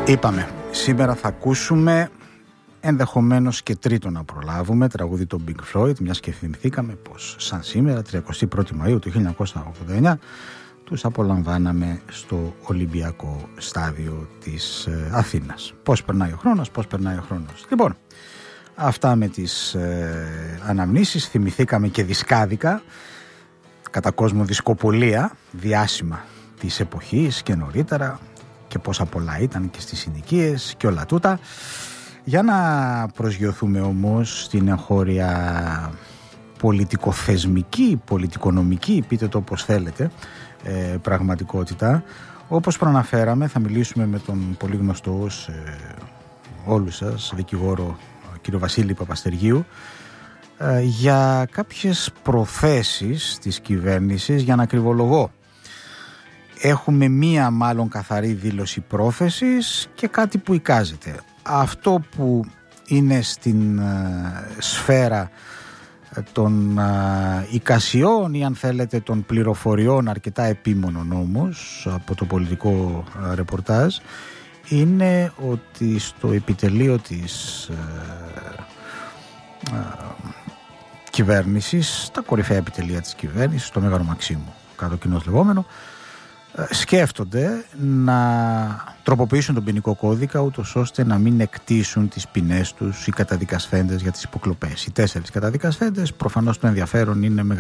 Είπαμε, σήμερα θα ακούσουμε ενδεχομένως και τρίτο να προλάβουμε τραγούδι των Pink Floyd, μιας και θυμηθήκαμε πως σαν σήμερα 31η Μαΐου του 1989 τους απολαμβάναμε στο Ολυμπιακό στάδιο της Αθήνας. Πώς περνάει ο χρόνος. Λοιπόν, αυτά με τις αναμνήσεις. Θυμηθήκαμε και δισκάδικα, κατά κόσμο δισκοπολία, διάσημα της εποχής και νωρίτερα, και πόσα πολλά ήταν και στις συνοικίες και όλα τούτα. Για να προσγειωθούμε όμως στην εγχώρια πολιτικοθεσμική, πολιτικονομική, πείτε το όπως θέλετε, πραγματικότητα, όπως προαναφέραμε, θα μιλήσουμε με τον πολύ γνωστό όλους σας δικηγόρο κύριο Βασίλη Παπαστεργίου για κάποιες προθέσεις της κυβέρνησης για να κρυβολογώ. Έχουμε μία μάλλον καθαρή δήλωση πρόθεσης και κάτι που εικάζεται. Αυτό που είναι στην σφαίρα των εικασιών ή αν θέλετε των πληροφοριών, αρκετά επίμονων όμως από το πολιτικό ρεπορτάζ, είναι ότι στο επιτελείο της κυβέρνησης, τα κορυφαία επιτελεία της κυβέρνησης, στο Μέγαρο Μαξίμου, κάτω κοινώς λεγόμενο, σκέφτονται να τροποποιήσουν τον ποινικό κώδικα ούτως ώστε να μην εκτίσουν τις ποινές τους οι καταδικασθέντες για τις υποκλοπές. Οι 4 καταδικασθέντες, προφανώς το ενδιαφέρον είναι